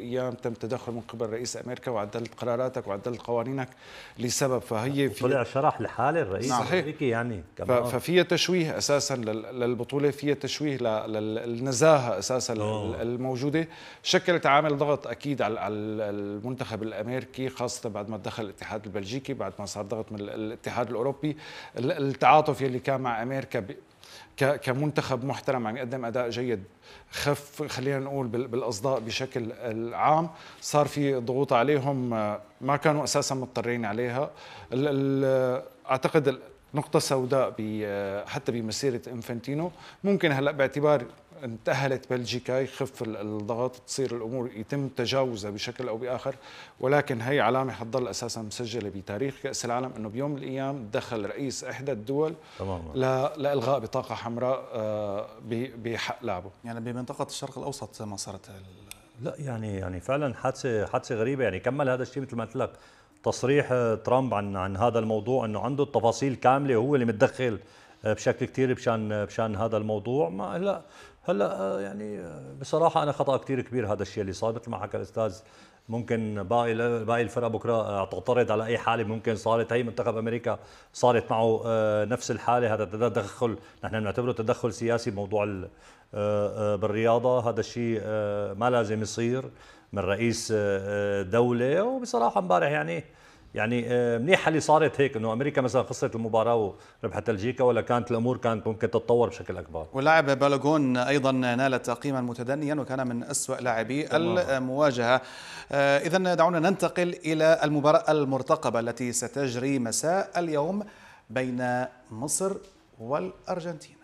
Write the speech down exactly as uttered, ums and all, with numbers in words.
الايام تم تدخل من قبل رئيس امريكا وعدلت قراراتك وعدلت قوانينك لسبب، فهي في طلع شرح لحاله الرئيس الامريكي يعني كمان، ففيها تشويه اساسا للبطوله، فيها تشويه للنزاهه اساسا أوه. الموجوده، شكلت عامل ضغط اكيد على المنتخب الامريكي، خاصه بعد ما دخل الاتحاد البلجيكي، بعد ما صار ضغط من الاتحاد الاوروبي. التعاطف يلي كان مع امريكا كمنتخب محترم عم يقدم اداء جيد خف، خلينا نقول بالاصداء بشكل عام، صار في ضغوط عليهم ما كانوا اساسا مضطرين عليها. اعتقد نقطة سوداء حتى بمسيرة انفانتينو، ممكن هلا باعتبار انتأهلت بلجيكا يخف الضغط، تصير الامور يتم تجاوزها بشكل او باخر، ولكن هي علامة حتضل اساسا مسجلة بتاريخ كأس العالم انه بيوم من الايام دخل رئيس احدى الدول تماما لالغاء بطاقة حمراء بحق لاعبه. يعني بمنطقة الشرق الاوسط ما صارت لا يعني يعني فعلا حادثة حادثة غريبة. يعني كمل هذا الشيء مثل ما قلت لك تصريح ترامب عن عن هذا الموضوع انه عنده التفاصيل كامله وهو اللي متدخل بشكل كثير بشان بشان هذا الموضوع. ما هلا هلا يعني بصراحه انا خطا كثير كبير هذا الشيء اللي صار. مثل ما حكى الاستاذ ممكن باقي باقي الفرق بكره تعترض على اي حاله ممكن صارت. هي منتخب امريكا صارت معه نفس الحاله. هذا تدخل نحن بنعتبره تدخل سياسي بموضوع بالرياضه. هذا الشيء ما لازم يصير من رئيس دوله. وبصراحه امبارح يعني يعني منيحه اللي صارت هيك انه امريكا مثلا خسرت المباراه وربحت بلجيكا، ولا كانت الامور كانت ممكن تتطور بشكل اكبر. واللاعب بالوغون ايضا نال تقييما متدنيا وكان من اسوأ لاعبي المواجهه. اذا دعونا ننتقل الى المباراه المرتقبه التي ستجري مساء اليوم بين مصر والارجنتين.